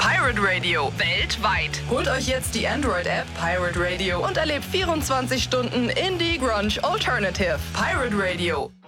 Pirate Radio, weltweit. Holt euch jetzt die Android-App Pirate Radio und erlebt 24 Stunden Indie Grunge Alternative. Pirate Radio.